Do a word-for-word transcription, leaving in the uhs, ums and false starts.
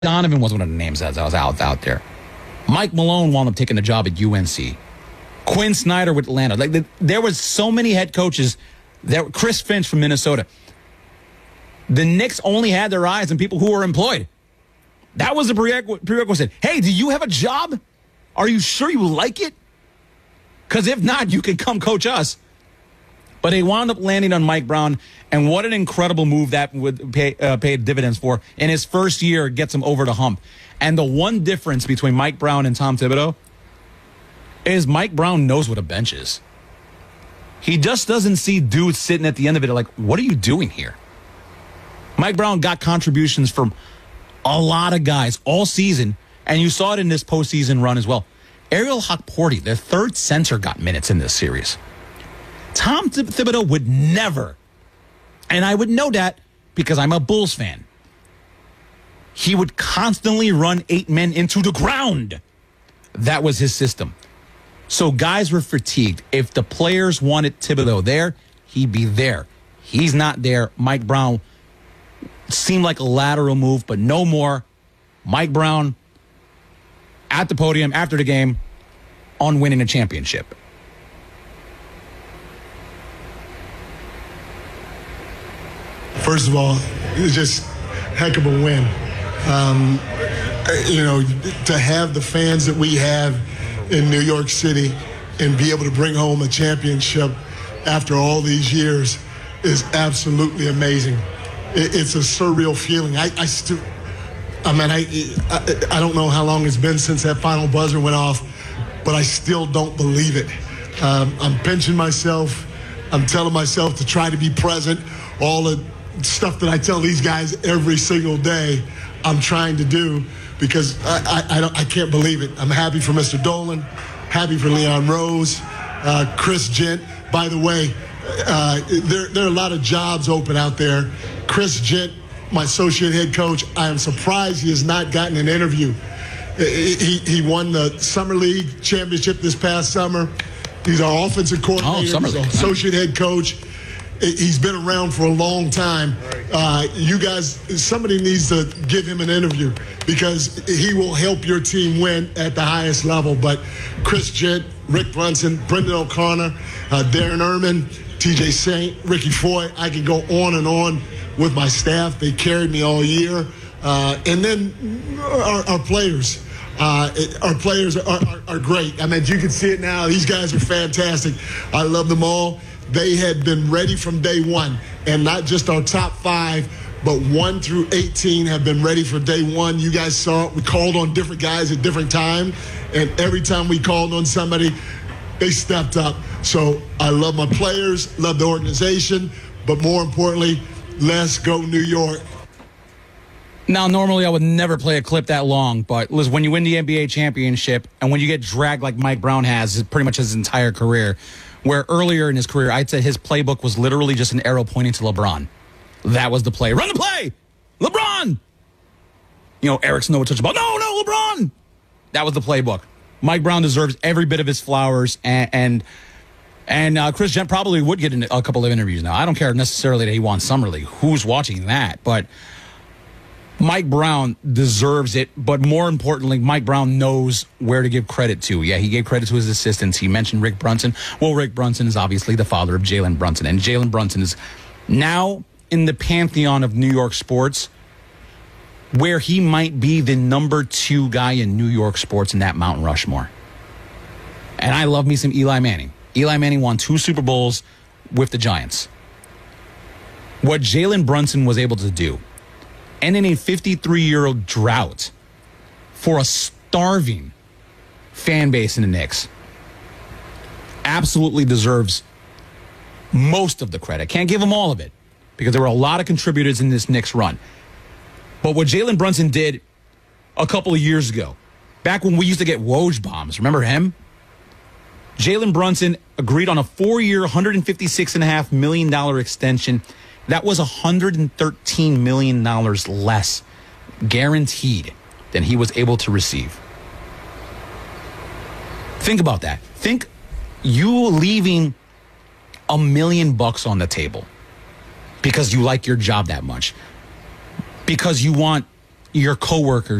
Donovan was one of the names that was out, out there. Mike Malone wound up taking a job at U N C. Quinn Snyder with Atlanta. Like the, there was so many head coaches. That Chris Finch from Minnesota. The Knicks only had their eyes on people who were employed. That was a prerequisite. Hey, do you have a job? Are you sure you like it? Because if not, you can come coach us. But they wound up landing on Mike Brown, and what an incredible move that would pay, uh, pay dividends for. In his first year, gets him over the hump. And the one difference between Mike Brown and Tom Thibodeau is Mike Brown knows what a bench is. He just doesn't see dudes sitting at the end of it like, what are you doing here? Mike Brown got contributions from a lot of guys all season, and you saw it in this postseason run as well. Ariel Hukporti, their third center, got minutes in this series. Tom Thibodeau would never, and I would know that because I'm a Bulls fan, he would constantly run eight men into the ground. That was his system. So guys were fatigued. If the players wanted Thibodeau there, he'd be there. He's not there. Mike Brown seemed like a lateral move, but no more. Mike Brown at the podium after the game on winning a championship. First of all, it's just heck of a win. Um, you know, to have the fans that we have in New York City and be able to bring home a championship after all these years is absolutely amazing. It, it's a surreal feeling. I, I still, I mean, I, I, I don't know how long it's been since that final buzzer went off, but I still don't believe it. Um, I'm pinching myself. I'm telling myself to try to be present. All the stuff that I tell these guys every single day, I'm trying to do. Because I, I, I, don't, I can't believe it. I'm happy for Mister Dolan, happy for Leon Rose, uh, Chris Gent. By the way, uh, there, there are a lot of jobs open out there. Chris Gent, my associate head coach, I am surprised he has not gotten an interview. He, he won the Summer League championship this past summer. He's our offensive coordinator, oh, Summer he's our League. associate head coach. He's been around for a long time. Uh, you guys, somebody needs to give him an interview because he will help your team win at the highest level. But Chris Gent, Rick Brunson, Brendan O'Connor, uh, Darren Erman, T J Saint, Ricky Foy, I can go on and on with my staff. They carried me all year. Uh, and then our, our players. Uh, it, our players are, are, are great. I mean, you can see it now. These guys are fantastic. I love them all. They had been ready from day one, and not just our top five, but one through eighteen have been ready for day one. You guys saw it. We called on different guys at different times, and every time we called on somebody, they stepped up. So I love my players, love the organization, but more importantly, let's go New York. Now, normally I would never play a clip that long, but listen, when you win the N B A championship and when you get dragged like Mike Brown has pretty much his entire career, where earlier in his career, I'd say his playbook was literally just an arrow pointing to LeBron. That was the play. Run the play! LeBron! You know, Eric's know what touch about. No, no, LeBron! That was the playbook. Mike Brown deserves every bit of his flowers, and and, and uh, Chris Gent probably would get in a couple of interviews now. I don't care necessarily that he won Summer League. Who's watching that? But Mike Brown deserves it, but more importantly, Mike Brown knows where to give credit to. Yeah, he gave credit to his assistants. He mentioned Rick Brunson. Well, Rick Brunson is obviously the father of Jalen Brunson, and Jalen Brunson is now in the pantheon of New York sports, where he might be the number two guy in New York sports in that Mount Rushmore. And I love me some Eli Manning. Eli Manning won two Super Bowls with the Giants. What Jalen Brunson was able to do, and in a fifty-three-year-old drought for a starving fan base in the Knicks, absolutely deserves most of the credit. Can't give him all of it because there were a lot of contributors in this Knicks run. But what Jalen Brunson did a couple of years ago, back when we used to get Woj bombs, remember him? Jalen Brunson agreed on a four-year, one hundred fifty-six point five million dollars extension. That was one hundred thirteen million dollars less guaranteed than he was able to receive. Think about that. Think you leaving a million bucks on the table because you like your job that much, because you want your coworkers